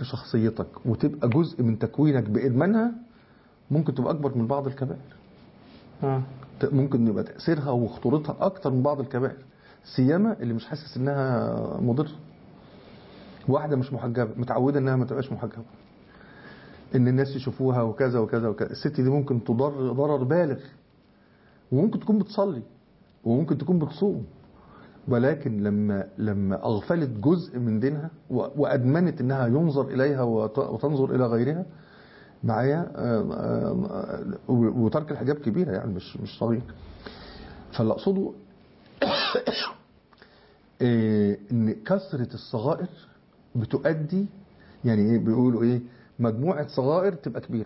في شخصيتك وتبقى جزء من تكوينك بإدمانها ممكن تبقى أكبر من بعض الكبائر. ممكن يبقى تأثيرها وخطورتها أكتر من بعض الكبائر، سيما اللي مش حاسس إنها مضرة. واحدة مش محجبة متعودة إنها ما تبقاش محجبة، إن الناس يشوفوها وكذا وكذا وكذا، الست دي ممكن تضر ضرر بالغ، وممكن تكون بتصلي وممكن تكون بتصوم، ولكن لما أغفلت جزء من دينها وأدمنت إنها ينظر إليها وتنظر إلى غيرها معايا، وترك الحجاب كبيرة يعني مش صغير. فاللي أقصده إن كثرة الصغائر بتؤدي، يعني إيه بيقولوا إيه، مجموعة صغائر تبقى كبيرة.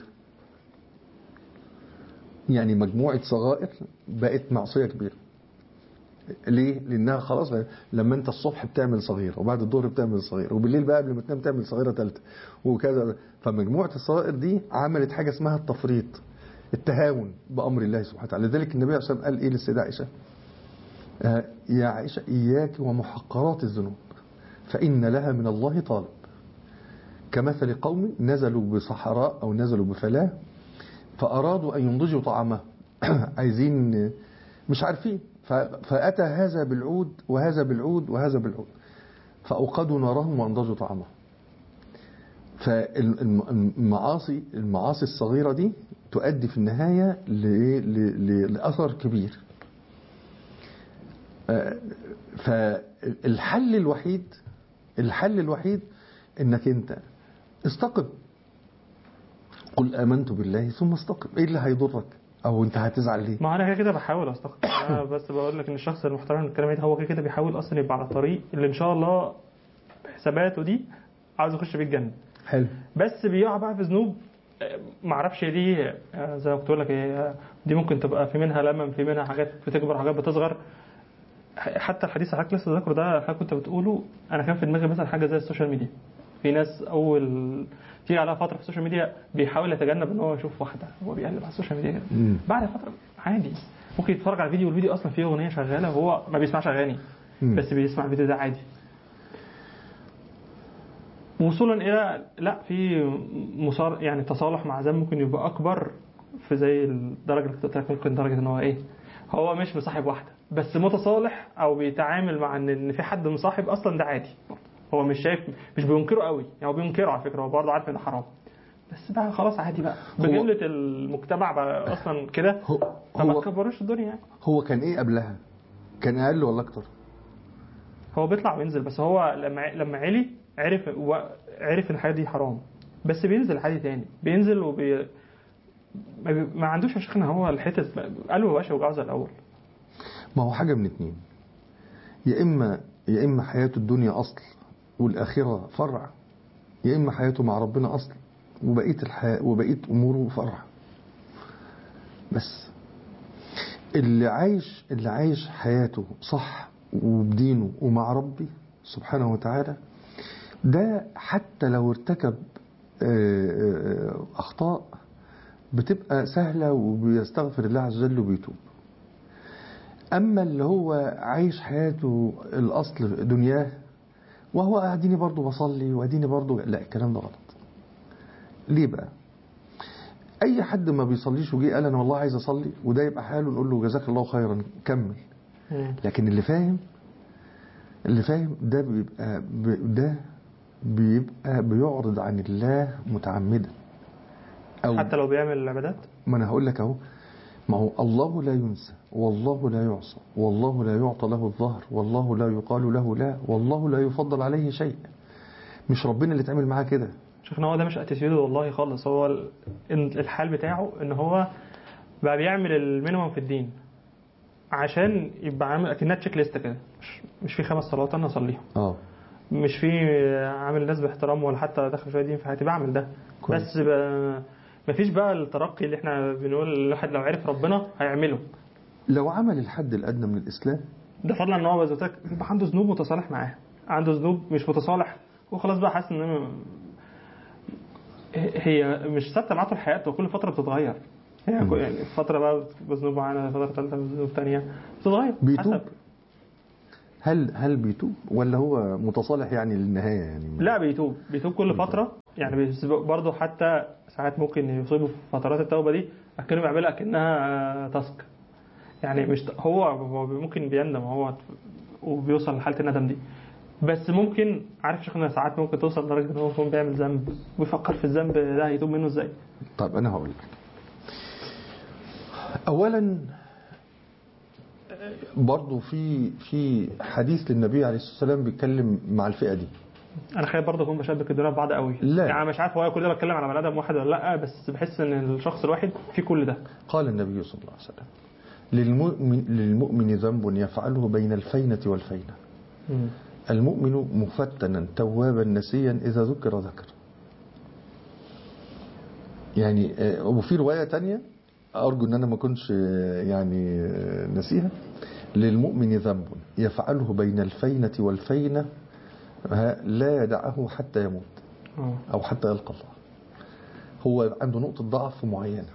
يعني مجموعة صغائر بقت معصية كبيرة. ليه؟ لأنها خلاص لما أنت الصبح بتعمل صغيرة وبعد الظهر بتعمل صغيرة وبالليل بقى قبل ما تنام تعمل صغيرة ثالثة وكذا، فمجموعة الصغائر دي عملت حاجة اسمها التفريط، التهاون بأمر الله سبحانه وتعالى. لذلك النبي عليه الصلاة والسلام قال إيه للسيدة عائشة؟ يا عائشة إياك ومحقرات الذنوب فإن لها من الله طالب، كمثل قوم نزلوا بصحراء أو نزلوا بفلاة فأرادوا أن ينضجوا طعامه عايزين مش عارفين، فأتى هذا بالعود وهذا بالعود وهذا بالعود فأوقدوا نارهم وأنضجوا طعامهم. فالمعاصي الصغيرة دي تؤدي في النهاية لأثر كبير. فالحل الوحيد انك انت استقم، قل آمنت بالله ثم استقم. ايه اللي هيضرك او انت هتزعل ليه؟ ما انا كده بحاول استقم. انا بس بقول لك ان الشخص المحترم الكلام ده هو كده بيحاول اصلا يبقى على طريق اللي ان شاء الله حساباته دي عاوز يخش بيه الجنه. حلو. بس بيقع بقى في ذنوب ما اعرفش دي زي ما قلت لك دي ممكن تبقى في منها لمم، في منها حاجات بتكبر حاجات بتصغر. حتى الحديث اللي حضرتك لسه ذاكره ده حضرتك كنت بتقوله، انا كان في دماغي مثلا حاجه زي السوشيال ميديا. في ناس اول تيجي على فتره في السوشيال ميديا بيحاول يتجنب ان هو يشوف واحده هو بيقلب على السوشيال ميديا كده. بعد فتره عادي ممكن يتفرج على فيديو والفيديو اصلا فيه اغنيه شغاله وهو ما بيسمعش اغاني بس بيسمع الفيديو ده عادي. وصولا الى لا في مصار يعني تصالح مع ذنب ممكن يبقى اكبر في زي الدرجه اللي قلت لك، ممكن درجه ان هو ايه هو مش مصاحب واحده بس متصالح او بيتعامل مع ان في حد مصاحب اصلا، ده عادي. هو مش شايف مش بينكره قوي يعني، هو بينكره على فكره، هو برضه عارف ان ده حرام بس بقى خلاص عادي بقى بجمله المجتمع بقى اصلا كده فما تكبروش الدنيا يعني. هو كان ايه قبلها؟ كان اقل ولا اكتر؟ هو بيطلع وينزل بس هو لما علي عرف ان الحاجه دي حرام بس بينزل عادي تاني، بينزل ما عندوش يا شيخنا هو الحته قلبه مبقاش يوجعه زي الاول. ما هو حاجه من اتنين، يا اما حياته الدنيا اصل والاخره فرع، يا اما حياته مع ربنا اصل وبقيه اموره فرع. بس اللي عايش حياته صح وبدينه ومع ربي سبحانه وتعالى، ده حتى لو ارتكب أخطاء بتبقى سهلة وبيستغفر الله عز وجل وبيتوب. أما اللي هو عايش حياته الأصل دنياه وهو أديني برضو بصلي وأديني برضو، لا الكلام ده غلط. ليه بقى؟ أي حد ما بيصليش وجي قال أنا والله عايز أصلي وده يبقى حاله نقول له جزاك الله خيرا كمل. لكن اللي فاهم ده بيبقى بيعرض عن الله متعمدا أو حتى لو بيعمل العبادات. ما أنا هقول لك أهو، ما هو الله لا ينسى والله لا يعصى والله لا يعطى له الظهر والله لا يقال له لا والله لا يفضل عليه شيء. مش ربنا اللي تعمل معاه كده. شوفنا هو ده مش اتيتيود والله خالص، هو الحال بتاعه ان هو بقى بيعمل المينيمم في الدين عشان يبقى عامل اكنها تشيك ليست كده، مش في 5 صلوات انا اصليهم مش في عامل الناس باحترام ولا حتى داخل شويه دين في حياتي بعمل ده كويس. بس مفيش بقى الترقي اللي احنا بنقول الواحد لو عرف ربنا هيعمله. لو عمل الحد الادنى من الاسلام ده فضلا ان هو بذاتك يبقى عنده ذنوب متصالح معاها، عنده ذنوب مش متصالح وخلاص بقى حاسس ان هي مش ثابته معاه طول حياته، كل فتره بتتغير يعني فتره بقى بذنوب معانا، فتره ثالثه بذنوب ثانيه بتتغير بيتوب. هل بيتوب ولا هو متصالح يعني للنهايه يعني؟ لا بيتوب كل فتره يعني، بس برضه حتى ساعات ممكن يصيبوا في فترات التوبه دي اكنه بيعملها كانها تاسك يعني، مش هو ممكن بيندم هو وبيوصل لحاله الندم دي، بس ممكن عارف شيخنا ساعات ممكن توصل لدرجه ان هو يكون بيعمل ذنب ويفكر في الذنب ده هيتوب منه ازاي. طب انا هقول لك اولا برضو في حديث للنبي عليه الصلاه والسلام بيتكلم مع الفئه دي. انا خايف برضه اكون بشبك الدنيا ببعض قوي، لا. يعني مش عارف هو كل ده بتكلم على بني ادم واحد ولا لا، بس بحس ان الشخص الواحد فيه كل ده. قال النبي صلى الله عليه وسلم للمؤمن ذنب يفعله بين الفينة والفينة. المؤمن مفتنا توابا نسيا إذا ذكر ذكر. يعني وفي رواية تانية أرجو أن أنا ما كنتش يعني نسيها، للمؤمن ذنب يفعله بين الفينة والفينة لا يدعه حتى يموت أو حتى يلقى الله. هو عنده نقطة ضعف معينة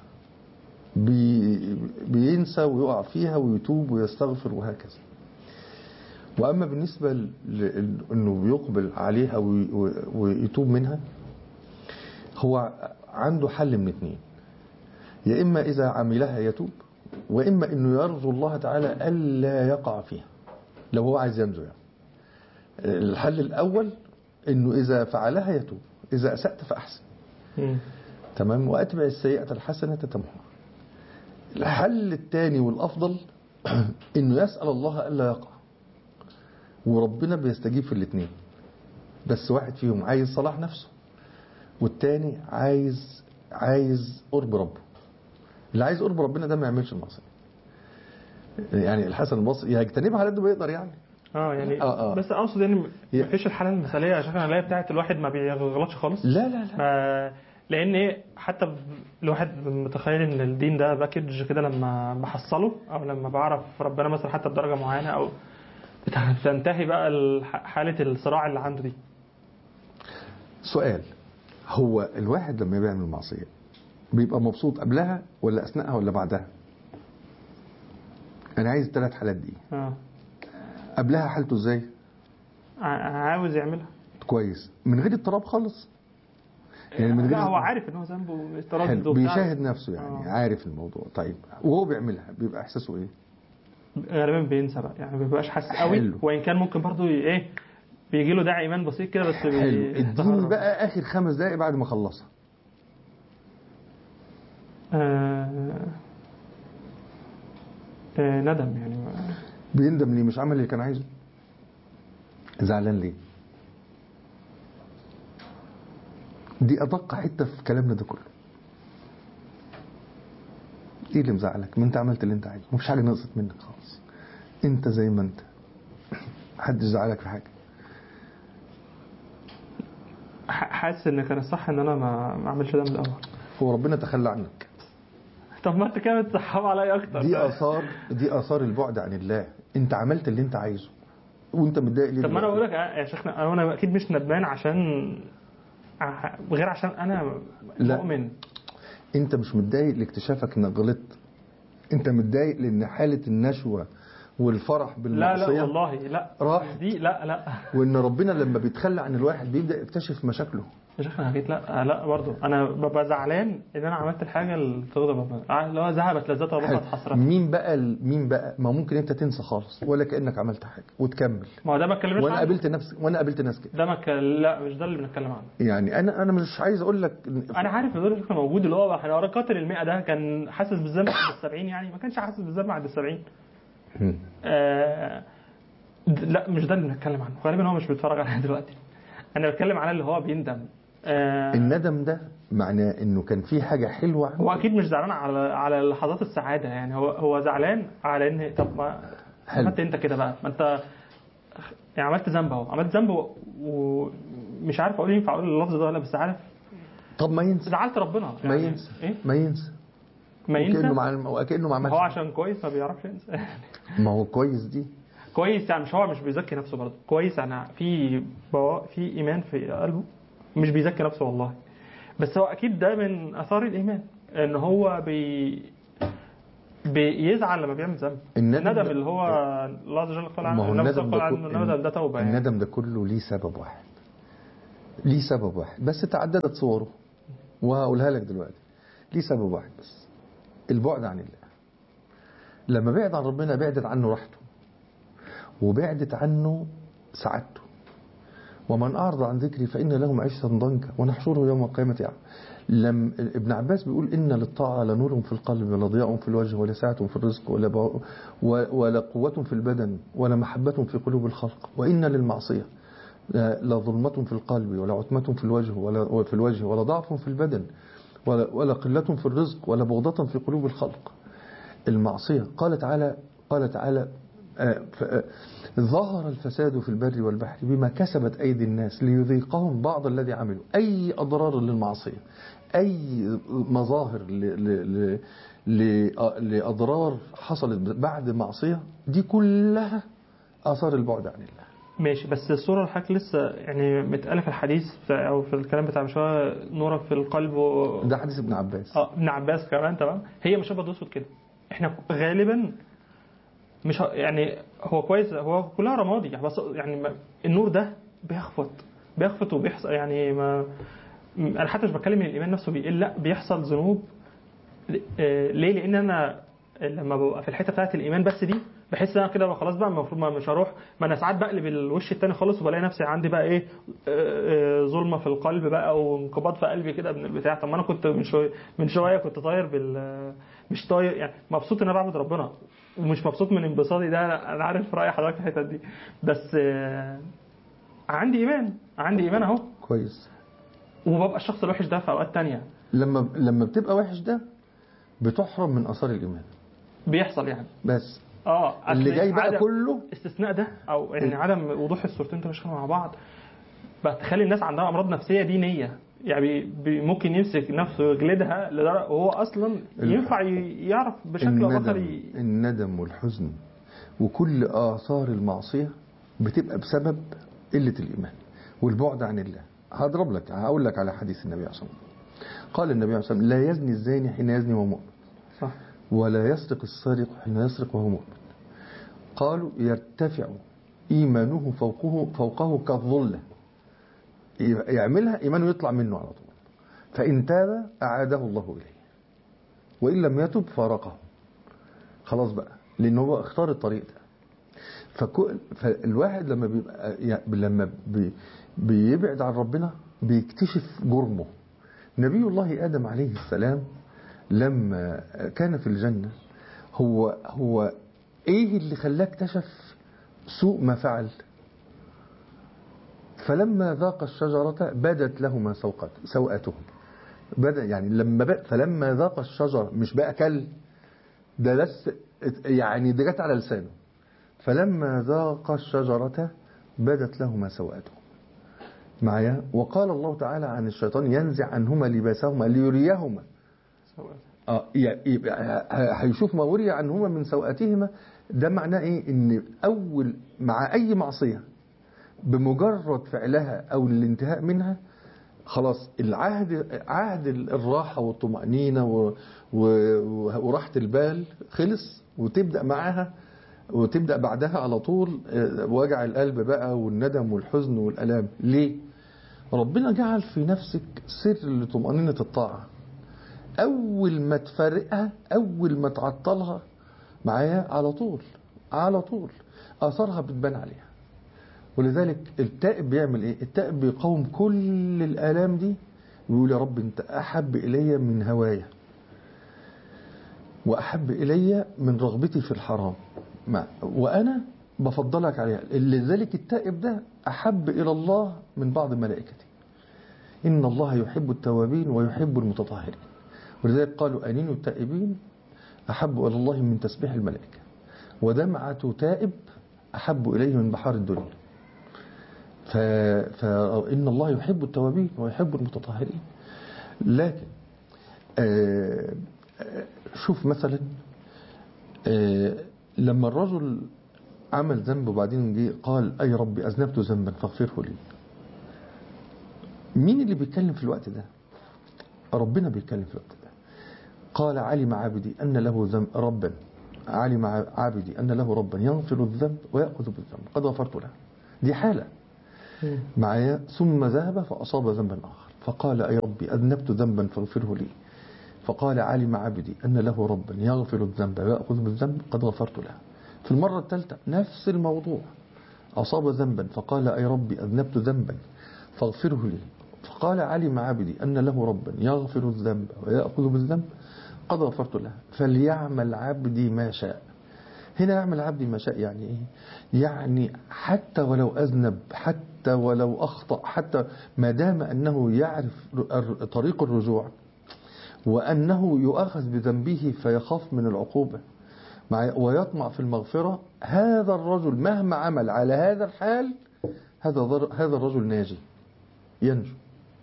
بينسى ويقع فيها ويتوب ويستغفر وهكذا. وأما بالنسبة لأنه بيقبل عليها ويتوب منها، هو عنده حل من اتنين: يا إما إذا عملها يتوب، وإما أنه يرجو الله تعالى ألا يقع فيها لو هو عايز ينجو يعني. الحل الأول أنه إذا فعلها يتوب، إذا أسأت فأحسن. تمام. وأتبع السيئة الحسنة تمحوها. الحل الثاني والأفضل أنه يسأل الله ألا يقع، وربنا بيستجيب في الاثنين، بس واحد فيهم عايز صلاح نفسه والتاني عايز قرب ربه. اللي عايز قرب ربنا ده ما يعملش المعصية، يعني الحسن البصري يجتنبها على قد ما يقدر يعني. يعني بس اقصد يعني مفيش الحاله المثاليه عشان انا الاقي بتاعت الواحد ما بيغلطش خالص. لا لان ايه، حتى الواحد متخيل ان الدين ده باكج كده، لما بحصله او لما بعرف ربنا مثلا حتى بدرجه معينه او بتنتهي بقى حاله الصراع اللي عنده دي. سؤال: هو الواحد لما بيعمل معصيه بيبقى مبسوط قبلها ولا اثناءها ولا بعدها؟ انا عايز الثلاث حالات دي. قبلها حالته ازاي؟ عاوز يعملها كويس من غير اضطراب خالص، يعني من غير هو عارف ان هو ذنبه اضطراب، بيشاهد نفسه يعني عارف الموضوع. طيب وهو بيعملها بيبقى احساسه ايه؟ غالبا بينسى بقى، يعني ما بيبقاش حاسس قوي، وان كان ممكن برضو ايه بيجي له داعي ايمان بسيط كده بس. حلو. اديني بقى اخر 5 دقايق بعد ما خلصها. ندم يعني. بيندم ليه؟ مش عمل اللي كان عايزه؟ زعلان ليه؟ دي ادق حته في كلامنا ده كله. ايه اللي مزعلك؟ ما انت عملت اللي انت عايزه، مفيش حاجه نقصت منك خالص، انت زي ما انت، محدش زعلك في حاجه. حاسس ان كان الصح ان انا ما اعملش ده من الاول. هو ربنا تخلى عنك. طب ما انت كده بتصحب عليا اكتر. دي اثار البعد عن الله. انت عملت اللي انت عايزه وانت متضايق ليه؟ طب ما انا بقول لك يا شيخنا، انا اكيد مش ندمان عشان غير عشان انا مؤمن. انت مش متضايق لاكتشافك انك غلطت، انت متضايق لان حاله النشوه والفرح بالمعصيه لا والله لا راح دي لا وان ربنا لما بيتخلى عن الواحد بيبدا يكتشف مشاكله. يا شيخ انا جيت لا برضه انا ببقى زعلان ان انا عملت الحاجه اللي تغضب ربنا، اللي هو ذهبت لذتها وبقت حسرتها. مين بقى ما ممكن انت تنسى خالص ولا كانك عملت حاجه وتكمل. ما هو ده ما اتكلمناش عنه. وانا قابلت ناس كده. ده لا مش ده اللي بنتكلم عنه. يعني انا مش عايز اقول لك انا عارف ان ده موجود، اللي هو احنا قاتل ال100 ده كان حاسس بالذنب بعد ال70، يعني ما كانش حاسس بالذنب بعد ال70. لا مش ده اللي بنتكلم عنه، غالبا هو مش بيتفرج عليها دلوقتي. انا بتكلم على اللي هو بيندم. الندم ده معناه انه كان في حاجه حلوه عنه. هو اكيد مش زعلان على لحظات السعاده، يعني هو زعلان على ان طب ما عملت انت كده بقى، ما انت يعني عملت ذنب اهو، عملت ذنب ومش عارف اقول ينفع اقول اللفظ ده ولا، بس عارف. طب ما ينسى. زعلت ربنا يعني ما ينسى. إيه؟ ما ينسى وكأنه ما عملش. هو عشان كويس ما بيعرفش ينسى. ما هو كويس دي كويس يعني مش بيزكي نفسه برضه كويس، انا في ايمان في قلبه، مش بيزكي نفسه والله، بس هو اكيد ده من اثار الايمان ان هو بيزعل لما بيعمل ذنب. الندم اللي هو الله عز وجل قال عنه الندم ده توبة يعني. الندم ده كله ليه سبب واحد، ليه سبب واحد بس، تعددت صوره وهقولها لك دلوقتي. ليه سبب واحد بس، البعد عن الله. لما بعد عن ربنا بعدت عنه راحته، وبعدت عنه سعادته. ومن أعرض عن ذكري فإن له معيشة ضنكا ونحشره يوم القيامة يعني. ابن عباس بيقول إن للطاعة لنور في القلب ولا ضياء في الوجه ولا سعة في الرزق ولا قوة في البدن ولا محبة في قلوب الخلق. وإن للمعصية لا ظلمة في القلب ولا عتمة في الوجه ولا ضعف في البدن ولا قلة في الرزق ولا بغضة في قلوب الخلق. المعصية قال تعالى ظهر الفساد في البر والبحر بما كسبت أيدي الناس ليذيقهم بعض الذي عملوا. أي أضرار للمعصية، أي مظاهر لأضرار حصلت بعد معصية، دي كلها آثار البعد عن الله. ماشي، بس الصورة اللي حضرتك لسه يعني متقالة في الحديث أو في الكلام بتاع مشوار نورك في القلب ده حديث ابن عباس. ابن عباس كمان، تمام. هي مش أبيض وأسود كده. احنا غالبا مش يعني هو كويس، هو كلها رمادي بس يعني النور ده بيخفت وبيحصل يعني ما انا حتى مش بتكلم ان الايمان نفسه بيقل، لا بيحصل ذنوب. ليه؟ لان انا لما ببقى في الحته بتاعه الايمان بس دي بحس ان انا كده خلاص بقى المفروض ما مش هروح، ما انا ساعات بقلب الوش التاني خالص وبلاقي نفسي عندي بقى ايه ظلمه في القلب بقى وانقباض في قلبي كده من البتاع. طب ما انا كنت من شويه كنت طاير مش طاير يعني مبسوط ان انا بعبد ربنا ومش مبسوط من انبساطي ده. انا عارف راي حضرتك في الحته دي، بس عندي ايمان اهو كويس. وببقى الشخص الوحش ده في اوقات تانية. لما بتبقى وحش ده بتحرم من اثار الايمان، بيحصل يعني. بس اللي جاي بقى كله استثناء ده او يعني عدم وضوح الصورتين مش مع بعض بتخلي الناس عندها امراض نفسيه دينيه. يعني ممكن يمسك نفسه ويجلدها لدرجه وهو اصلا ينفع يعرف بشكل بصري. الندم والحزن وكل آثار المعصية بتبقى بسبب قلة الإيمان والبعد عن الله. هقول لك على حديث النبي عليه الصلاة والسلام. قال النبي عليه الصلاة والسلام: لا يزني الزاني حين يزني وهو مؤمن، صح، ولا يسرق السارق حين يسرق وهو مؤمن. قالوا: يرتفع إيمانه فوقه كالظلة، يعملها إيمانه يطلع منه على طول، فإن تاب أعاده الله إليه، وإن لم يتب فارقه. خلاص بقى، لأنه هو اختار الطريق ده. فالواحد لما بيبعد عن ربنا بيكتشف جرمه. نبي الله آدم عليه السلام لما كان في الجنة هو ايه اللي خلاه اكتشف سوء ما فعل؟ فلما ذاق الشجرة بدت لهما سوءتهم. فلما ذاق الشجرة مش بقى كل ده لسه يعني ده جت على لسانه. فلما ذاق الشجرة بدت لهما سوءتهم معايا. وقال الله تعالى عن الشيطان: ينزع عنهما لباسهما ليريهما. هيشوف ما وري عنهما من سوءاتهما. ده معناه ايه؟ ان اول مع اي معصية بمجرد فعلها او الانتهاء منها خلاص عهد الراحة والطمأنينة وراحة البال خلص، وتبدأ بعدها على طول وجع القلب بقى والندم والحزن والألام. ليه؟ ربنا جعل في نفسك سر لطمأنينة الطاعة. أول ما تفرقها، أول ما تعطلها معايا على طول آثارها بتبان عليها. ولذلك التائب بيعمل ايه؟ التائب بيقاوم كل الآلام دي ويقول: يا رب انت أحب إلي من هوايا وأحب إلي من رغبتي في الحرام، وأنا بفضلك عليها. لذلك التائب ده أحب إلى الله من بعض ملائكته. إن الله يحب التوابين ويحب المتطهرين. ولذلك قالوا: أنين التائبين أحب إلى الله من تسبيح الملائكة، ودمعة تائب أحب إليه من بحار الدنيا. فإن الله يحب التوابين ويحب المتطهرين. لكن شوف مثلا لما الرجل عمل ذنب وبعدين جه قال: أي ربي أذنبت ذنبا فاغفره لي. مين اللي بيتكلم في الوقت ده؟ ربنا بيتكلم في الوقت ده. قال علم عبدي أن له ذنب ربا، علم عبدي أن له ربا يغفر الذنب ويأخذ بالذنب قد غفرت له. دي حالة معايا. ثم ذهب فأصاب ذنبا آخر فقال أي ربي أذنبت ذنبا فاغفره لي. فقال علم عبدي أن له ربا يغفر الذنب ويأخذ بالذنب قد غفرت له. في المرة الثالثة نفس الموضوع، أصاب ذنبا فقال أي ربي أذنبت ذنبا فاغفره لي. فقال علم عبدي أن له ربا يغفر الذنب ويأخذ بالذنب قد غفرت له فليعمل عبدي ما شاء. هنا يعمل عبدي ما شاء يعني إيه؟ يعني حتى ولو أذنب، حتى ولو أخطأ، حتى ما دام أنه يعرف طريق الرجوع وأنه يؤخذ بذنبه فيخاف من العقوبة ويطمع في المغفرة، هذا الرجل مهما عمل على هذا الحال هذا الرجل ناجي ينجو.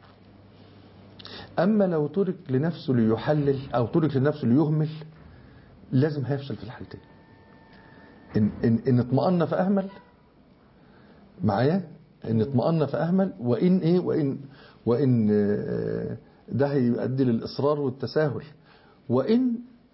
أما لو ترك لنفسه ليحلل أو ترك لنفسه ليهمل لازم هيفشل في الحالتين. إن اطمأن فأهمل معايا، إن اطمأن فأهمل، وإن إيه وإن ده هيؤدي للإصرار والتساهل، وإن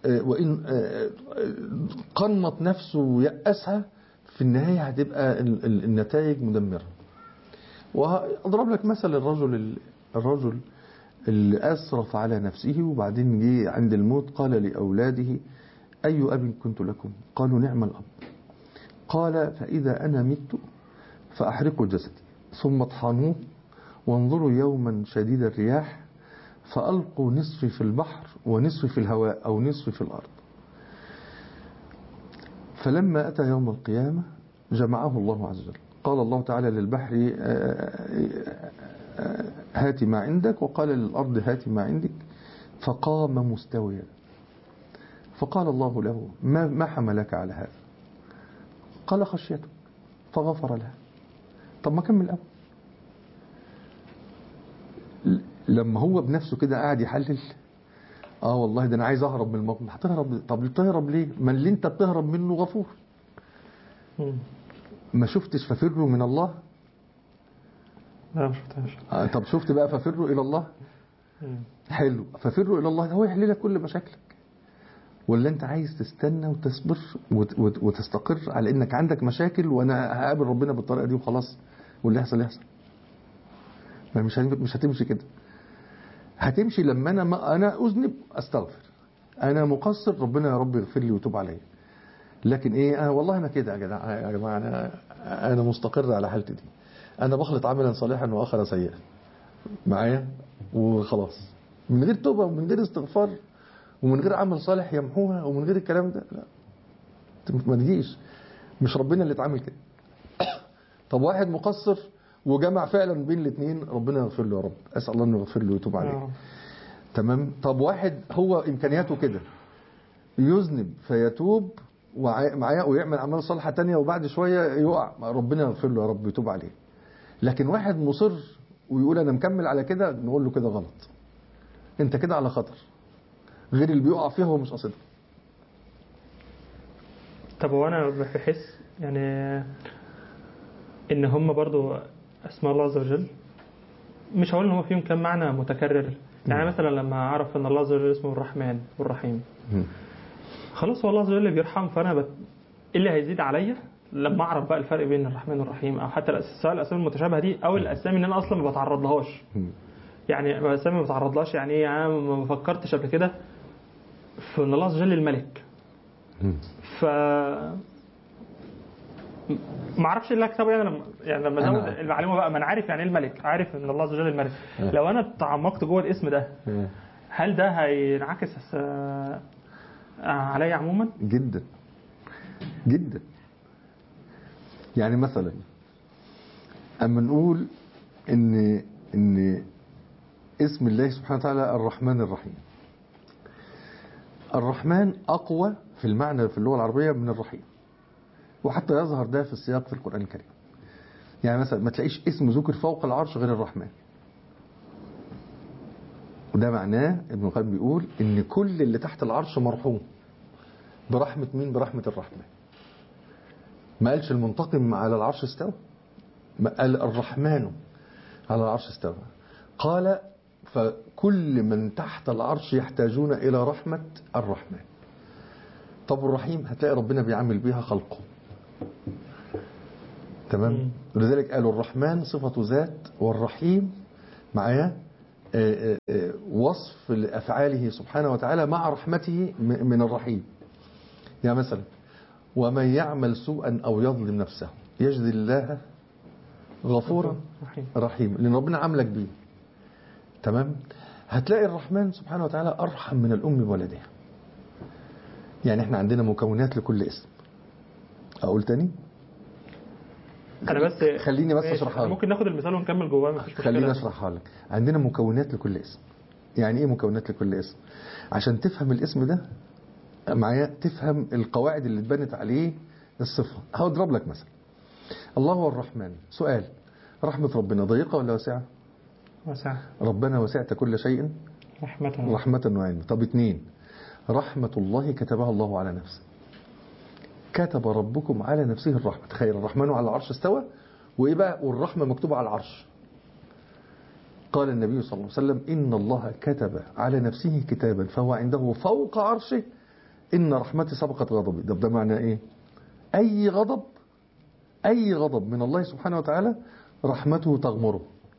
قنط نفسه ويأسها في النهاية هتبقى النتائج مدمرة. وأضرب لك مثل الرجل اللي أسرف على نفسه وبعدين جه عند الموت قال لأولاده أي أب كنت لكم؟ قالوا نعم الأب. قال فإذا أنا مت فأحرقوا جسدي ثم اطحنوه وانظروا يوما شديد الرياح فألقوا نصفي في البحر ونصفي في الهواء أو نصفي في الأرض. فلما أتى يوم القيامة جمعه الله عز وجل. قال الله تعالى للبحر هات ما عندك، وقال للأرض هات ما عندك، فقام مستويا. فقال الله له ما حملك على هذا؟ قال خشيته، فغفر له. طب ما كمل الأول. لما هو بنفسه كده قاعد يحلل والله ده انا عايز اهرب من الموقف. هتهرب؟ طب تهرب ليه؟ ما اللي انت بتهرب منه غفور. ما شفتش ففروا من الله؟ لا ما شفتهاش. طب شفت بقى ففروا الى الله؟ حلو، ففروا الى الله هو يحل لك كل مشاكلك. ولا انت عايز تستنى وتصبر وتستقر على انك عندك مشاكل وانا هقابل ربنا بالطريقه دي وخلاص واللي يحصل يحصل؟ ما مش هتمشي كده. هتمشي لما انا اذنب استغفر، انا مقصر ربنا يا رب يغفر لي ويتوب عليا. لكن ايه والله انا كده يا جماعه انا مستقر على حالتي دي، انا بخلط عملا صالحا واخر سيئا معايا وخلاص، من غير توبه ومن غير استغفار ومن غير عمل صالح يمحوها ومن غير الكلام ده. لا ما تجيش، مش ربنا اللي اتعامل كده. طب واحد مقصر وجمع فعلا بين الاثنين، ربنا يغفر له يا رب، اسال الله انه يغفر له ويتوب عليه. تمام. طب واحد هو امكانياته كده يذنب فيتوب ومعاه ويعمل اعمال صالحه تانية وبعد شويه يقع، ربنا يغفر له يا رب ويتوب عليه. لكن واحد مصر ويقول انا مكمل على كده، نقول له كده غلط، انت كده على خطر، غير اللي بيقع فيها هو مش قاصدها. طب وانا بحس يعني ان هم برضو اسماء الله عز وجل مش هقول ان هو فيهم كم معنى متكرر. يعني مثلا لما اعرف ان الله عز وجل اسمه الرحمن والرحيم، خلاص هو الله عز وجل بيرحم، فانا ايه اللي هيزيد عليا لما اعرف بقى الفرق بين الرحمن والرحيم، او حتى سواء الاسامي المتشابهه دي او الاسامي اللي انا اصلا ما بتعرض لهاش. يعني الاسامي ما بتعرض لهاش، يعني ايه؟ انا ما فكرتش قبل كده في ان الله عز وجل الملك. ف ما اعرفش اللي هكتبه يعني لما ازود المعلومه بقى، ما انا عارف يعني ايه الملك، عارف ان الله عز وجل الملك. لو انا تعمقت جوه الاسم ده هل ده هينعكس عليا عموما؟ جدا جدا. يعني مثلا اما نقول ان اسم الله سبحانه وتعالى الرحمن الرحيم، الرحمن اقوى في المعنى في اللغه العربيه من الرحيم، وحتى يظهر ده في السياق في القرآن الكريم. يعني مثلا ما تلاقيش اسم ذكر فوق العرش غير الرحمن، وده معناه ابن القيم بيقول ان كل اللي تحت العرش مرحوم برحمة مين؟ برحمة الرحمن. ما قالش المنتقم على العرش استوى، ما قال الرحمن على العرش استوى. قال فكل من تحت العرش يحتاجون إلى رحمة الرحمن. طب الرحيم هتلاقي ربنا بيعمل بيها خلقه. تمام. ولذلك قالوا الرحمن صفة ذات، والرحيم معايا وصف لأفعاله سبحانه وتعالى مع رحمته من الرحيم. يعني مثلا ومن يعمل سوءا أو يظلم نفسه يجد الله غفورا رحيم، لأن ربنا عاملك بيه. تمام. هتلاقي الرحمن سبحانه وتعالى أرحم من الأم بولدها. يعني احنا عندنا مكونات لكل اسم. أقول تاني؟ انا بس خليني بس اشرحها لك. ممكن ناخد المثال ونكمل جواه، مفيش مشكله. خليني اشرحها لك. عندنا مكونات لكل اسم. يعني ايه مكونات لكل اسم؟ عشان تفهم الاسم ده معايا تفهم القواعد اللي اتبنت عليه الصفه. هضرب لك مثلا. الله هو الرحمن. سؤال: رحمه ربنا ضيقه ولا واسعه؟ واسعه. ربنا وسعت كل شيء رحمه وعلما. طب 2، رحمه الله كتبها الله على نفسه. كتب ربكم على نفسه الرحمة. تخيل الرحمن على العرش استوى، وإيه بقى؟ والرحمة مكتوبة على العرش. قال النبي صلى الله عليه وسلم إن الله كتب على نفسه كتابا فهو عنده فوق عرشه إن رحمتي سبقت غضبي. ده معنى إيه؟ أي غضب من الله سبحانه وتعالى رحمته تغمره.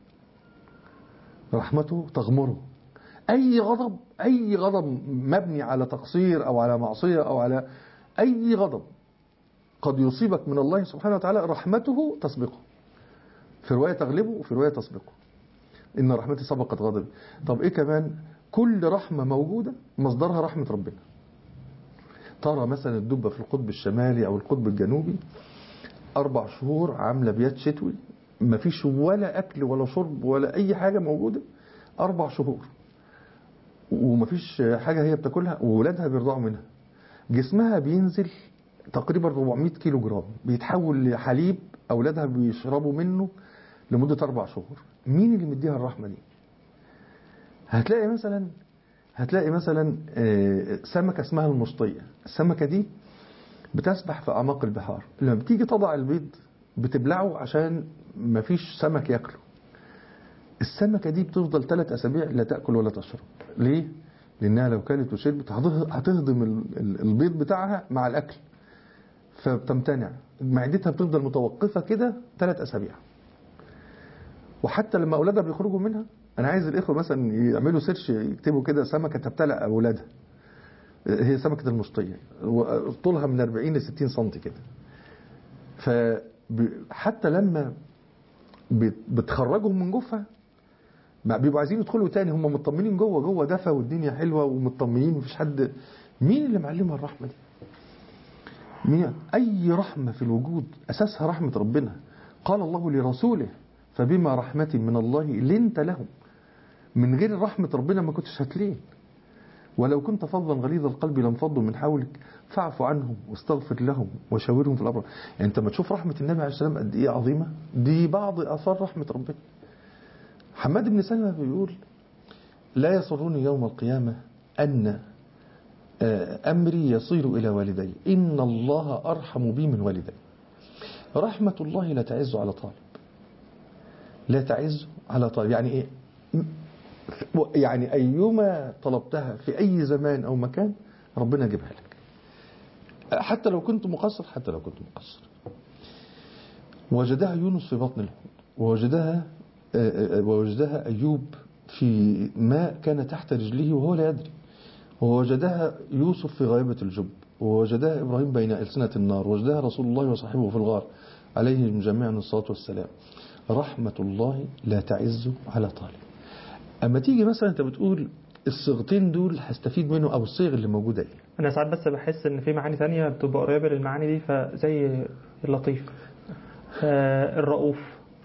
رحمته تغمره. أي غضب مبني على تقصير أو على معصية أو على أي غضب قد يصيبك من الله سبحانه وتعالى رحمته تسبقه. في رواية تغلبه وفي رواية تسبقه. إن رحمتي سبقت غضبي. طب إيه كمان؟ كل رحمة موجودة مصدرها رحمة ربنا. ترى مثلا الدبة في القطب الشمالي أو القطب الجنوبي 4 شهور عاملة بيات شتوي، مفيش ولا أكل ولا شرب ولا أي حاجة موجودة 4 شهور، ومفيش حاجة هي بتاكلها، وولادها بيرضعوا منها. جسمها بينزل تقريبا 400 كيلو جرام، بيتحول لحليب أولادها بيشربوا منه لمدة 4 شهور. مين اللي مديها الرحمة دي؟ هتلاقي مثلا سمكة اسمها المشطية. السمكة دي بتسبح في أعماق البحار، لما بتيجي تضع البيض بتبلعه عشان مفيش سمك ياكله. السمكة دي بتفضل 3 أسابيع لا تأكل ولا تشرب. ليه؟ لأنها لو كانت وشربت هتهضم البيض بتاعها مع الأكل، فبتمتنع. معدتها بتفضل متوقفة كده 3 أسابيع. وحتى لما أولادها بيخرجوا منها، أنا عايز الإخوة مثلا يعملوا سيرش يكتبوا كده سمكة تبتلع أولادها. هي سمكة المشطية، طولها من 40 ل 60 سنتي كده. فحتى لما بتخرجهم من جوفها بيبقوا عايزين يدخلوا تاني، هم مطمنين جوه دفا والدنيا حلوة ومطمنين مفيش حد. مين اللي معلمها الرحمة دي؟ مين؟ أي رحمة في الوجود أساسها رحمة ربنا. قال الله لرسوله فبما رحمة من الله لنت لهم. من غير رحمة ربنا ما كنتش هتلين. ولو كنت فظا غليظ القلب لانفضوا من حولك فاعف عنهم واستغفر لهم وشاورهم في الأمر. يعني أنت ما تشوف رحمة النبي عليه السلام قد إيه عظيمة. دي بعض آثار رحمة ربنا. حماد بن سلمة بيقول لا يسرني يوم القيامة أن أمري يصير إلى والدي إن الله أرحم بي من والدي. رحمة الله لا تعز على طالب. لا تعز على طالب. يعني إيه؟ يعني أيما طلبتها في أي زمان أو مكان ربنا يجيبها لك، حتى لو كنت مقصر. وجدها يونس في بطن الحوت، ووجدها أيوب في ماء كان تحت رجله وهو لا يدري، ووجدها يوسف في غيبة الجب، ووجدها إبراهيم بين ألسنة النار، ووجدها رسول الله وصاحبه في الغار عليهم جميعا الصلاة والسلام. رحمة الله لا تعز على طالب. أما تيجي مثلا أنت بتقول الصيغتين دول هستفيد منه أو الصيغ اللي موجودة إيه؟ أنا ساعات بس بحس إن في معاني ثانية بتبقى قريبة للمعاني دي، فزي اللطيف، الرؤوف،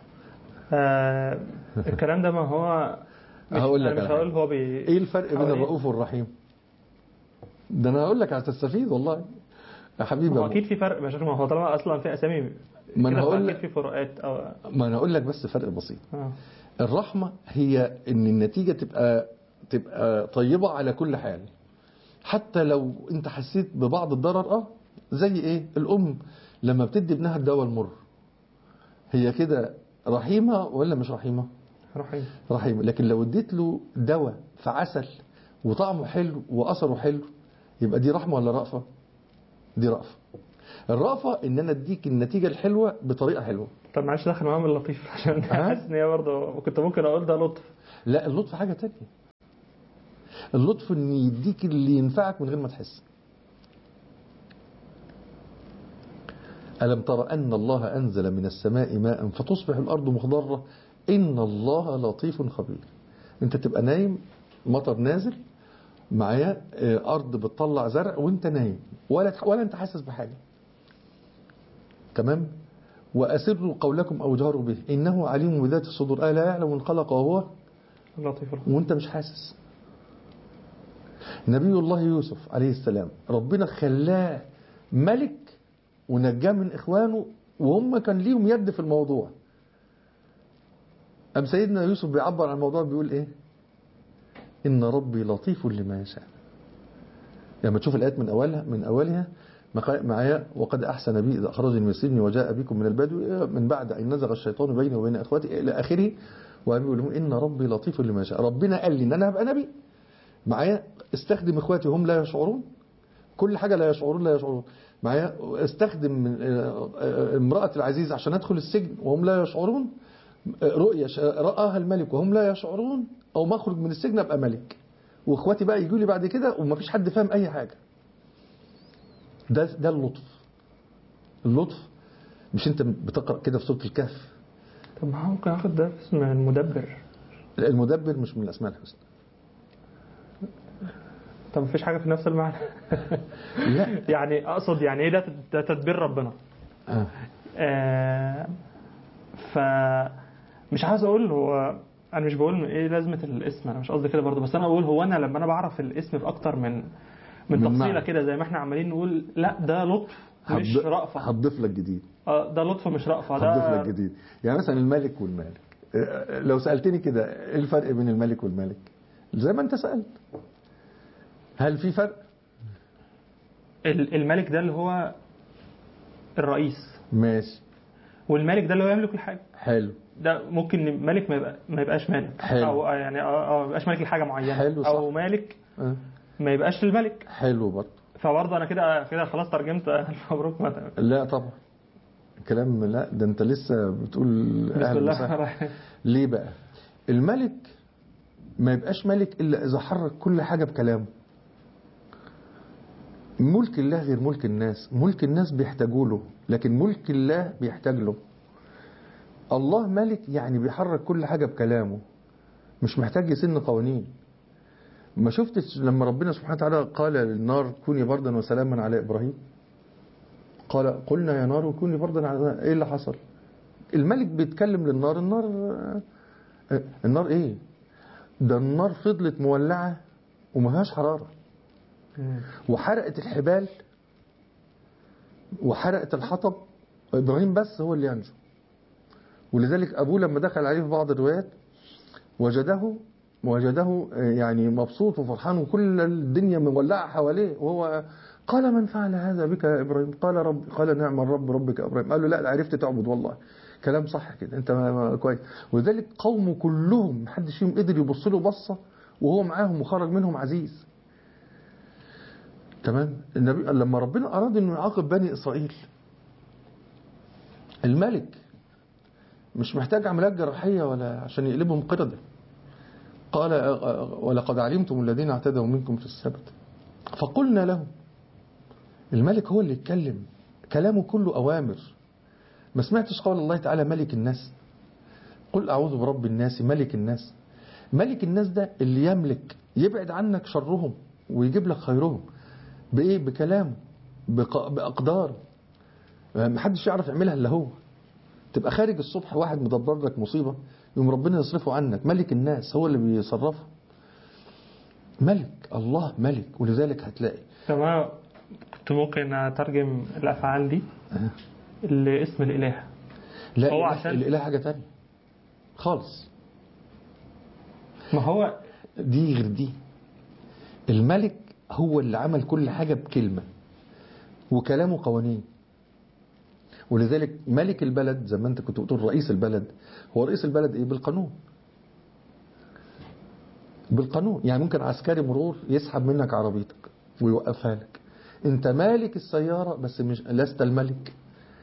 الكلام ده. ما هو هقول لك أنا مش هقول هو إيه الفرق بين الرؤوف والرحيم؟ ده أنا هقول لك هتستفيد والله يا حبيبي. هو أكيد في فرق، مش ما هو طالما أصلا في أسامي ما أنا هقول لك، أكيد في فروقات ما أنا هقول لك بس فرق بسيط. الرحمة هي إن النتيجة تبقى طيبة على كل حال، حتى لو أنت حسيت ببعض الضرر. زي إيه؟ الأم لما بتدي ابنها الدواء المر، هي كده رحيمة ولا مش رحيمة؟ رحيم. لكن لو اديت له دواء في عسل وطعمه حلو وأثره حلو، يبقى دي رحمة ولا رأفة؟ دي رأفة. الرأفة ان انا اديك النتيجة الحلوة بطريقة حلوة. طب معلش داخل معاهم اللطيف عشان حاسس ان هي برضه كنت ممكن اقول ده لطف. لا، اللطف حاجة تانية. اللطف ان يديك اللي ينفعك من غير ما تحس. ألم تر أن الله أنزل من السماء ماء فتصبح الأرض مخضرة إن الله لطيف خبير. أنت تبقى نايم، مطر نازل معايا، أرض بتطلع زرع وأنت نايم ولا أنت حاسس بحاجة. تمام. وأسروا قولكم أو جهروا به إنه عليم بذات الصدور ألا يعلم من خلق وهو لطيف الخبير. وأنت مش حاسس. نبي الله يوسف عليه السلام ربنا خلاه ملك ونجاه من إخوانه وهم كان ليهم يد في الموضوع. أم سيدنا يوسف بيعبر عن الموضوع بيقول إيه؟ إن ربي لطيف لما يشاء. لما تشوف الآيات من أولها معايا، وقد أحسن بي إذا أخرجني من السجن وجاء بكم من البدو من بعد أن نزغ الشيطان بيني وبين أخواتي إلى آخره. ويقول إن ربي لطيف لما يشاء. ربنا قال لي إن أنا هبقى نبي معايا، استخدم إخواتي هم لا يشعرون، كل حاجة لا يشعرون معايا. استخدم امرأة العزيز عشان أدخل السجن وهم لا يشعرون، رؤية رآها الملك وهم لا يشعرون، أو ما أخرج من السجن أبقى ملك، وإخواتي بقى يجوا لي بعد كده ومفيش حد فاهم أي حاجة. ده اللطف. اللطف مش أنت بتقرأ كده في سورة الكهف؟ طب ما ممكن أخد ده اسم المدبر. المدبر مش من الأسماء الحسنى. طب مفيش حاجة في نفس المعنى؟ لا يعني أقصد يعني إيه ده تدبير ربنا. فمش عاوز أقول هو، أنا مش بقول إيه لازمة الاسم، أنا مش قصدي كده برضه، بس أنا أقول هو أنا لما أنا بعرف الاسم بأكتر من تفصيلة كده زي ما إحنا عمالين نقول، لا ده لطف مش رأفة. هضيف لك جديد. ده لطف مش رأفة. هضيف لك جديد. يعني مثلا الملك والمالك، لو سألتني كده إيه الفرق بين الملك والمالك زي ما أنت سألت، هل في فرق؟ الملك ده اللي هو الرئيس، ماشي. والمالك ده اللي هو يملك الحاجة. حلو. ده ممكن ملك ما يبقاش مالك. حلو. او يعني ما يبقاش مالك لحاجه معينه. حلو. صح. او مالك ما يبقاش الملك. حلو برضه. فبرضه انا كده خلاص ترجمت الف مبروك مثلا. لا طبعا كلام، لا ده انت لسه بتقول بسم الله. ليه بقى الملك ما يبقاش ملك الا اذا حرك كل حاجه بكلامه. ملك الله غير ملك الناس. ملك الناس بيحتاجوا له، لكن ملك الله بيحتاج له. الله ملك يعني بيحرك كل حاجة بكلامه، مش محتاج يسن قوانين. ما شفتش لما ربنا سبحانه وتعالى قال للنار كوني بردا وسلاما على إبراهيم؟ قال قلنا يا نار كوني بردا على، ايه اللي حصل؟ الملك بيتكلم للنار، النار ايه ده؟ النار فضلت مولعة ومهاش حرارة، وحرقت الحبال وحرقت الحطب، إبراهيم بس هو اللي ينجو. ولذلك أبوه لما دخل عليه في بعض الروايات وجده يعني مبسوط وفرحان وكل الدنيا مولعة حواليه، وهو قال من فعل هذا بك يا إبراهيم؟ قال نعم الرب ربك يا إبراهيم. قال له لا عرفت تعبد والله، كلام صح كده، انت كويس. ولذلك قومه كلهم محدش فيهم قدر يبص له بصة وهو معاهم وخرج منهم عزيز. تمام. النبي لما ربنا أراد انه يعاقب بني إسرائيل، الملك مش محتاج عمليات جراحية ولا عشان يقلبهم قردة. قال ولقد علمتم الذين اعتدوا منكم في السبت فقلنا لهم. الملك هو اللي يتكلم، كلامه كله أوامر. ما سمعتش قول الله تعالى ملك الناس؟ قل أعوذ برب الناس ملك الناس. ملك الناس ده اللي يملك يبعد عنك شرهم ويجيب لك خيرهم. بإيه؟ بكلامه، بأقداره، محدش يعرف يعملها إلا هو. تبقى خارج الصبح واحد مدبر لك مصيبة، يوم ربنا يصرفه عنك. ملك الناس هو اللي بيصرفه. ملك الله ملك. ولذلك هتلاقي تمام. كنت ممكن أترجم الأفعال دي لاسم الإله. لا هو عشان الإله حاجة تانية خالص. ما هو دي غير دي. الملك هو اللي عمل كل حاجة بكلمة وكلامه قوانين. ولذلك ملك البلد زي ما انت كنت بتقول رئيس البلد، هو رئيس البلد ايه؟ بالقانون. بالقانون. يعني ممكن عسكري مرور يسحب منك عربيتك ويوقفها لك، انت مالك السيارة بس مش لست الملك.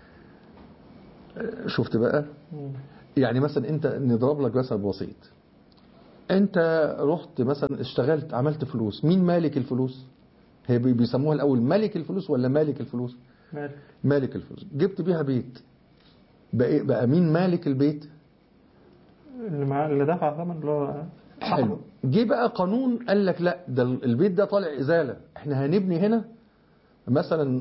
شفت بقى؟ يعني مثلا انت نضرب لك مثل بسيط، انت رحت مثلا اشتغلت عملت فلوس، مين مالك الفلوس؟ هي بيسموها الاول ملك الفلوس ولا مالك الفلوس؟ مالك. مالك الفلوس. جبت بيها بيت، بقى مين مالك البيت؟ اللي دفع ثمن اللي هو حلو. جه بقى قانون قال لك لا، ده البيت ده طالع ازاله، احنا هنبني هنا مثلا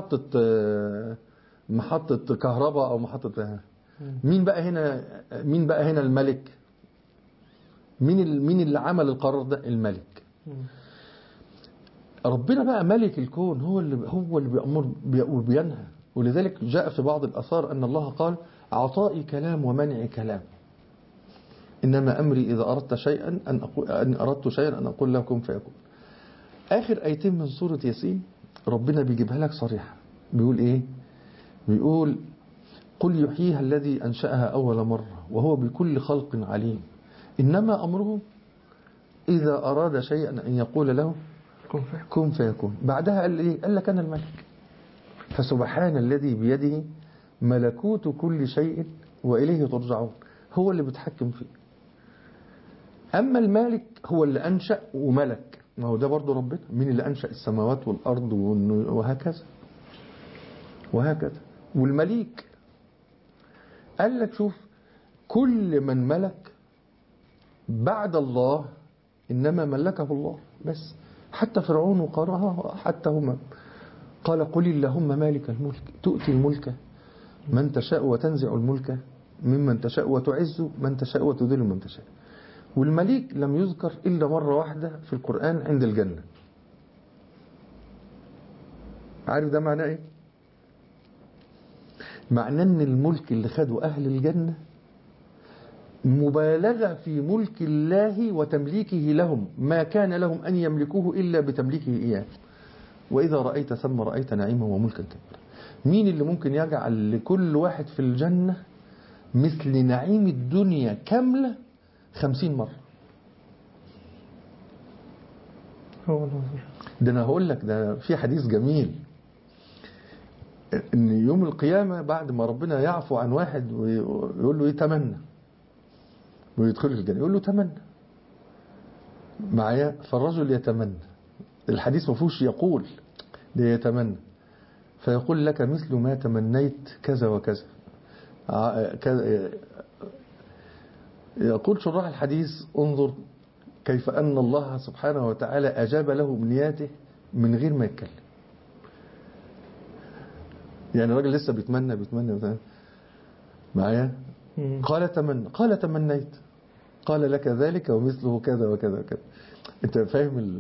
محطة كهرباء او محطة. مين بقى هنا الملك؟ مين اللي عمل القرار ده؟ الملك. ربنا بقى ملك الكون، هو اللي بيأمر وبينهى. ولذلك جاء في بعض الآثار أن الله قال عطائي كلام ومنعي كلام، إنما أمري إذا أردت شيئا أن أقول له كن فيكون. آخر آيتين من سورة ياسين ربنا بيجيبها لك صريحة، بيقول إيه؟ بيقول قل يحييها الذي أنشأها أول مرة وهو بكل خلق عليم، إنما أمره إذا أراد شيئا أن يقول له كن فيكون. بعدها قال إيه؟ قال لك أنا الملك. فسبحان الذي بيده ملكوت كل شيء وإليه ترجعون. هو اللي بيتحكم فيه. أما المالك هو اللي أنشأ وملك، ما هو ده برضو ربنا. مين اللي أنشأ السماوات والأرض وهكذا وهكذا. والمليك قال لك شوف، كل من ملك بعد الله إنما ملكه الله بس. حتى فرعون وقارها حتى هما قال قل اللهم مالك الملك تؤتي الملك من تشاء وتنزع الملك ممن تشاء وتعز من تشاء وتذل من تشاء. والمليك لم يذكر إلا مرة واحدة في القرآن عند الجنة. عارف ده معناه إيه؟ معناه أن الملك اللي خده أهل الجنة مبالغة في ملك الله وتمليكه لهم، ما كان لهم أن يملكوه إلا بتمليكه إياه. وإذا رأيت ثم رأيت نعيما وملكا كبيرا. مين اللي ممكن يجعل لكل واحد في الجنة مثل نعيم الدنيا كاملة 50 مرة؟ هو الله. ده أنا هقول لك، ده في حديث جميل إن يوم القيامة بعد ما ربنا يعفو عن واحد ويقول له يتمنى ويدخل الجنة، يقول له تمنى معايا. فالرجل يتمنى، الحديث ما فيهوش يقول، ده يتمنى. فيقول لك مثل ما تمنيت كذا وكذا. يقول شراح الحديث انظر كيف أن الله سبحانه وتعالى أجاب له أمنياته من غير ما يتكلم. يعني الراجل لسه بيتمنى معايا. قال تمنيت، قال لك ذلك ومثله كذا وكذا وكذا. انت فاهم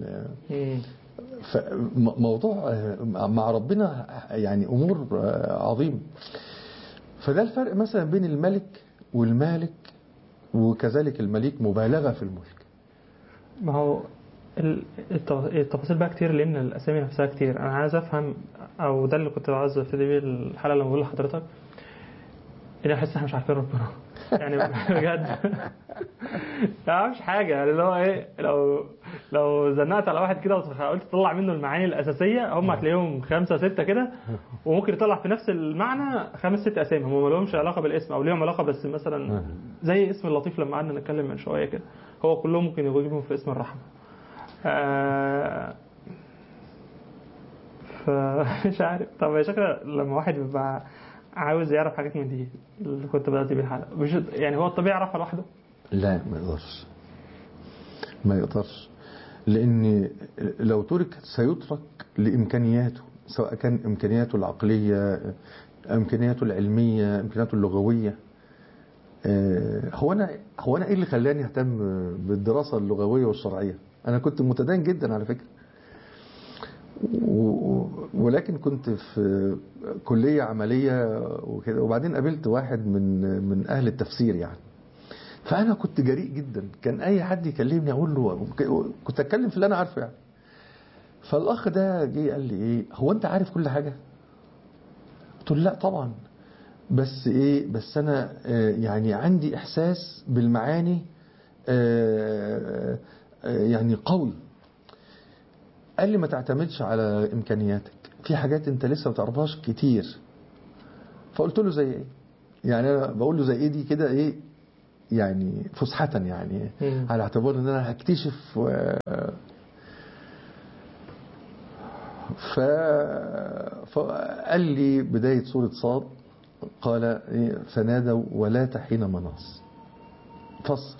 موضوع مع ربنا يعني أمور عظيمة. فده الفرق مثلا بين الملك والمالك، وكذلك المليك مبالغة في الملك. ما هو التفاصيل بقى كتير، لأن الأسامي نفسها كتير. أنا عايز أفهم، أو ده اللي كنت عايز أفيد بيه الحلقة لما بقول لحضرتك إن أحس إحنا مش عارفين ربنا يعني بجد لا مش حاجة، يعني اللي هو إيه، لو زنقت على واحد كده وقلت تطلع منه المعاني الأساسية، هم هتلاقيهم 5 6 كده، وممكن يطلع في نفس المعنى 5 6 أسامي هم ما لهمش علاقة بالاسم أو ليهم علاقة بس مثلا زي اسم اللطيف لما قعدنا نتكلم من شوية كده، هو كلهم ممكن يجيبهم في اسم الرحمة. فمش عارف. طب يا شكرا، لما واحد بيبقى عاوز يعرف حاجات من دي اللي كنت بدأت بيه الحلقة، مش يعني هو الطبيعي يعرفها لوحده؟ لا ما يقدرش، لأن لو ترك سيترك لإمكانياته، سواء كان إمكانياته العقلية، إمكانياته العلمية، إمكانياته اللغوية. هو أنا إيه اللي خلاني أهتم بالدراسة اللغوية والشرعية؟ أنا كنت متدين جدا على فكرة، ولكن كنت في كلية عملية وكده، وبعدين قابلت واحد من أهل التفسير يعني، فأنا كنت جريء جدا. كان أي حد يكلمني أقول له، كنت أتكلم في اللي أنا عارفه يعني. فالأخ ده جه قال لي إيه، هو أنت عارف كل حاجة؟ قلت له لا طبعا، بس أنا يعني عندي إحساس بالمعاني يعني قوي. قال لي ما تعتمدش على إمكانياتك، في حاجات أنت لسه ما تعرفهاش كتير. فقلت له زي إيه؟ يعني أنا بقول له زي إيه دي كده إيه يعني فسحة يعني على اعتبار إن أنا هكتشف فقال لي بداية سورة صاد، قال إيه فنادوا ولا حين مناص. فسر.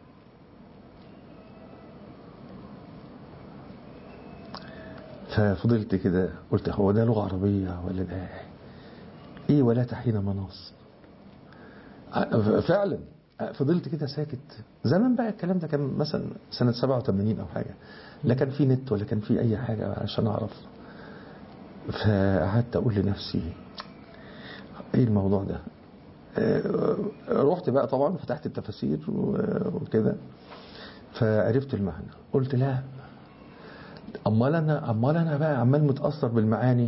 ففضلت كده قلت هو ده لغة عربية ولا ده ايه ولا حين مناص؟ فعلا فضلت كده ساكت. زمان بقى الكلام ده كان مثلا سنة 87 او حاجة، لا كان في نت ولا كان في اي حاجة عشان اعرف. فقعدت اقول لنفسي ايه الموضوع ده. رحت بقى طبعا فتحت التفاسير وكده، فعرفت المعنى. قلت لا، امال انا بقى عمال متأثر بالمعاني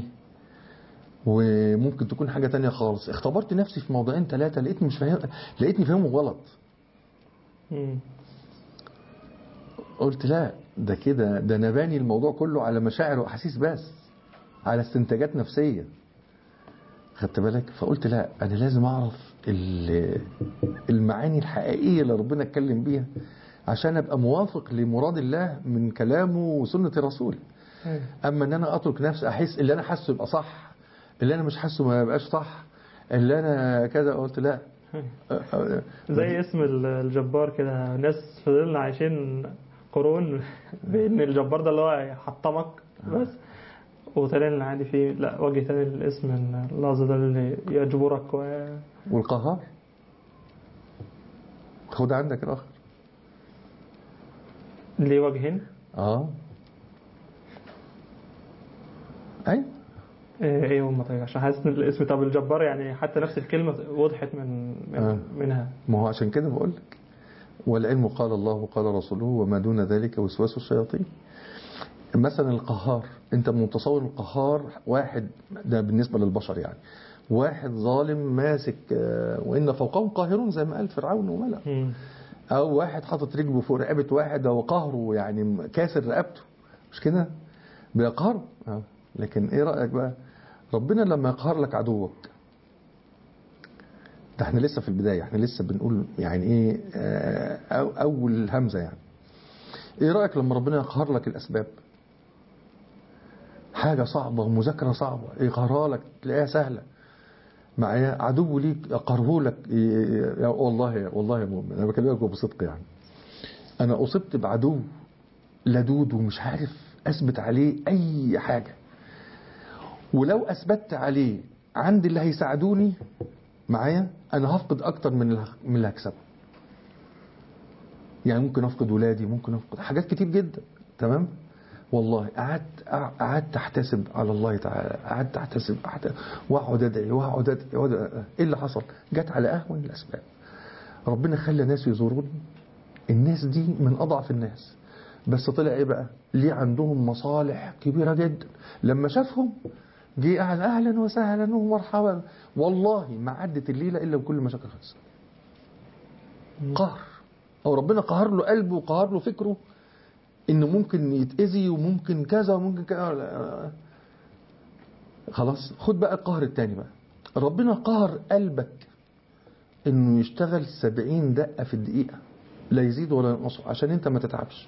وممكن تكون حاجة تانية خالص. اختبرت نفسي في موضوعين ثلاثة لقيتني مش فاهم، لقيتني فاهمه غلط. قلت لا ده كده، ده انا باني الموضوع كله على مشاعر واحاسيس بس، على استنتاجات نفسية. خدت بالك؟ فقلت لا انا لازم اعرف المعاني الحقيقية اللي ربنا اتكلم بيها عشان ابقى موافق لمراد الله من كلامه وسنة رسوله. اما ان انا اترك نفسي احس اللي انا حاسه يبقى صح، اللي انا مش حاسه ما يبقاش صح، اللي انا كذا، قلت لا. زي اسم الجبار كده، ناس فضلنا عايشين قرون بان الجبار ده اللي هو يحطمك بس، وطلعنا عادي فيه لا وجه تاني للاسم، ان اللفظ ده اللي يجبرك والقهار. خد عندك الاخر ليه وجهين. اي ايه هم؟ طيب عشان حاسس ان الاسم طب الجبار يعني حتى نفس الكلمه وضحت منها. ما هو عشان كده بقول لك والعلم قال الله وقال رسوله وما دون ذلك وسواس الشياطين. مثلا القهار، انت متصور القهار واحد ده بالنسبه للبشر يعني واحد ظالم ماسك وان فوقهم قاهرون زي ما قال فرعون وملأ، او واحد حاطط رجله فوق رقبه واحد وقهره يعني كاسر رقبته، مش كده بيقهر. لكن ايه رايك بقى ربنا لما يقهر لك عدوك؟ ده احنا لسه في البدايه، احنا لسه بنقول يعني ايه اول همزه يعني. ايه رايك لما ربنا يقهر لك الاسباب؟ حاجه صعبه ومذاكره صعبه يقهرها لك تلاقيها سهله. معايا عدو ليك يقهره لك والله يا مؤمن انا بكلمك بصدق يعني. انا اصبت بعدو لدود ومش عارف اثبت عليه اي حاجه، ولو اثبتت عليه عندي اللي هيساعدوني معايا انا هفقد اكتر من اللي هكسبه. يعني ممكن افقد ولادي، ممكن افقد حاجات كتير جدا. تمام. والله قعدت احتسب على الله تعالى، قعدت احتسب واقعد ادعي ايه اللي حصل؟ جت على اهون الاسباب. ربنا خلى ناس يزوروني، الناس دي من اضعف الناس، بس طلع ايه بقى؟ ليه عندهم مصالح كبيره جدا. لما شافهم جه قال اهلا وسهلا ومرحبا، والله ما عدت الليله الا بكل مشاكل خلصت. قهر، او ربنا قهر له قلبه وقهر له فكره انه ممكن يتأذي وممكن كذا وممكن كذا. خلاص خد بقى القهر التاني بقى. ربنا قهر قلبك انه يشتغل 70 دقة في الدقيقة لا يزيد ولا ينقص عشان انت ما تتعبش.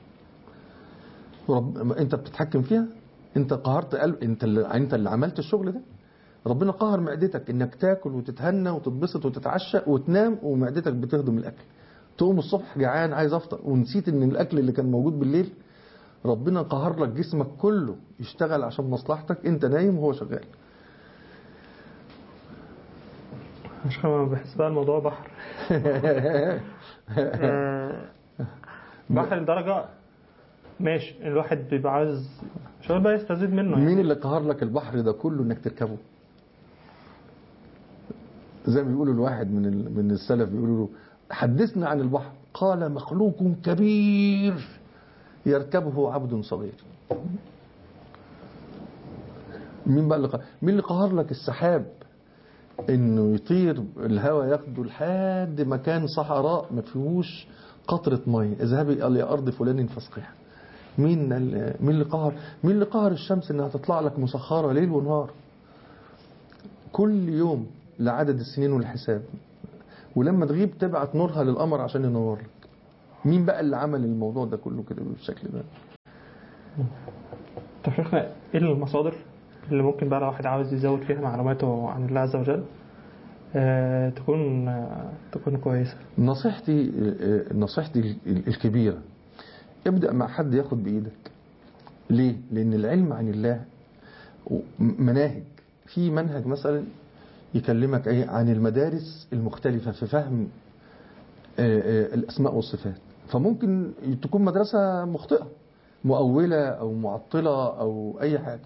انت بتتحكم فيها، انت قهرت قلب، انت اللي عملت الشغل ده. ربنا قهر معدتك انك تاكل وتتهنى وتتبسط وتتعشى وتنام ومعدتك بتهضم الاكل، تقوم الصبح جعان عايز افطر ونسيت ان الاكل اللي كان موجود بالليل. ربنا قهر لك جسمك كله يشتغل عشان مصلحتك، انت نايم وهو شغال. مش كمان بحس بقى الموضوع بحر. بحر لدرجة ماشي الواحد بيبقى عايز شو بقى يستزيد منه يعني. مين اللي قهر لك البحر ده كله انك تركبه؟ زي ما بيقولوا الواحد من السلف بيقولوا له حدثنا عن البحر، قال مخلوق كبير يركبه عبد صغير. مين اللي قهر لك السحاب انه يطير الهواء ياخده لحد مكان صحراء ما فيهوش قطرة مية اذهبي إلى أرض فلان فاسقيها. مين اللي قهر الشمس انها تطلع لك مسخرة ليل ونهار كل يوم لعدد السنين والحساب، ولما تغيب تبعت نورها للقمر عشان ينور لك. مين بقى اللي عمل الموضوع ده كله كده بالشكل ده؟ طب شيخنا ايه المصادر اللي ممكن بقى لو واحد عاوز يزود فيها معلوماته عن الله عز وجل تكون كويسة؟ نصيحتي الكبيرة، ابدأ مع حد ياخد بإيدك. ليه؟ لأن العلم عن الله مناهج. في منهج مثلا يكلمك عن المدارس المختلفة في فهم الأسماء والصفات، فممكن تكون مدرسة مخطئة مؤولة أو معطلة أو أي حاجة.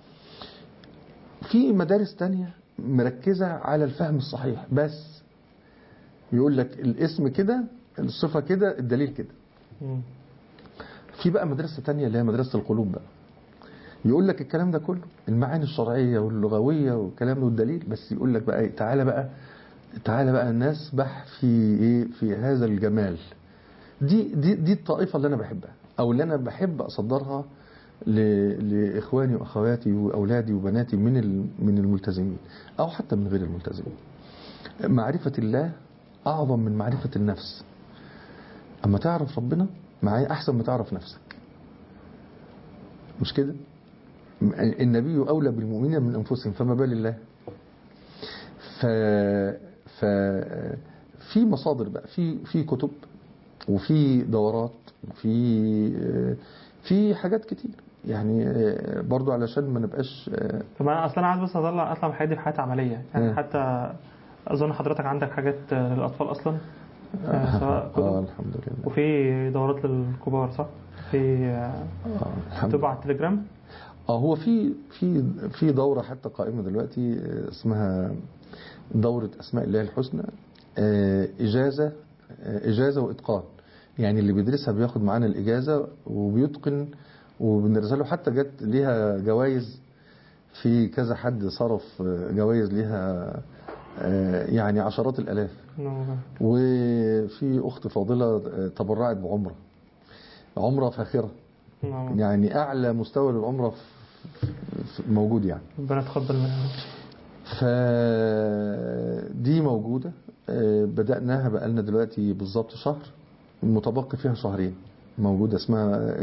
في مدارس تانية مركزة على الفهم الصحيح، بس يقول لك الاسم كده، الصفة كده، الدليل كده. في بقى مدرسة تانية اللي هي مدرسة القلوب بقى، يقول لك الكلام ده كله، المعاني الشرعية واللغوية والكلام ده والدليل، بس يقول لك بقى تعالى بقى نسبح في هذا الجمال. دي الطائفة اللي أنا بحبها، أو اللي أنا بحب أصدرها لإخواني وأخواتي وأولادي وبناتي من الملتزمين أو حتى من غير الملتزمين. معرفة الله أعظم من معرفة النفس. أما تعرف ربنا معايا أحسن ما تعرف نفسك، مش كده؟ النبي أولى بالمؤمنين من أنفسهم فما بال الله. في مصادر بقى، في كتب وفي دورات وفي حاجات كتير يعني، برضو علشان ما نبقاش. طب انا اصلا عايز بس اطلع من حياتي في حياه عمليه يعني. حتى اظن حضرتك عندك حاجات للاطفال اصلا، سواء كتب الحمد لله، وفي دورات للكبار صح؟ في تبع على التليجرام. هو في دورة حتى قائمة دلوقتي اسمها دورة أسماء الله الحسنى، إجازة وإتقان. يعني اللي بيدرسها بياخد معانا الإجازة وبيتقن، وبنرسله حتى جت ليها جوائز، في كذا حد صرف جوائز ليها يعني عشرات الآلاف. وفي أخت فاضلة تبرعت بعمرة فاخرة، يعني أعلى مستوى للعمرة موجود يعني. ربنا يتقبل منها. فدي موجودة، بدأناها بقالنا دلوقتي بالظبط شهر، متبقي فيها شهرين. موجودة اسمها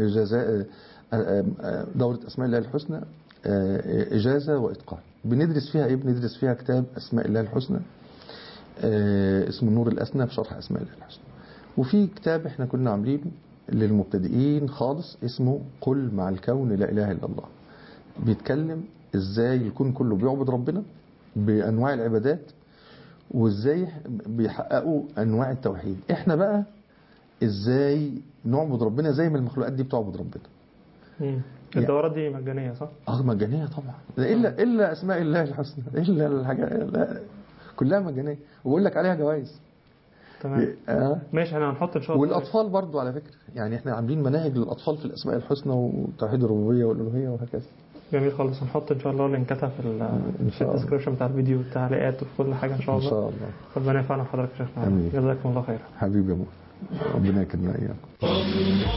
دورة أسماء الله الحسنى إجازة وإتقان. بندرس فيها بندرس فيها كتاب أسماء الله الحسنى اسمه النور الأسنى بشرح أسماء الله الحسنى. وفي كتاب احنا كنا عاملينه للمبتدئين خالص اسمه قل مع الكون لا إله إلا الله. بيتكلم ازاي الكون كله بيعبد ربنا بأنواع العبادات، وازاي بيحققوا أنواع التوحيد. احنا بقى ازاي نعبد ربنا زي ما المخلوقات دي بتعبد ربنا. الدورات دي مجانية صح؟ مجانية طبعا، إلا أسماء الله الحسنى، إلا الحاجة كلها مجانية، وبقول لك عليها جوائز. تمام. ماشي، احنا هنحط ان شاء الله. والأطفال برضو على فكرة، يعني احنا عاملين مناهج للأطفال في الأسماء الحسنى وتوحيد الربوبية والألوهية وهكذا. جميل خالص. هنحط ان شاء الله لينكاتها في الديسكربشن بتاع الفيديو والتعليقات وفي كل حاجة ان شاء الله. ان شاء الله. ربنا ينفعنا بحضرتك يا شيخنا. جزاكم الله خير. حبيبي يا مو، ربنا يكرمنا اياكم.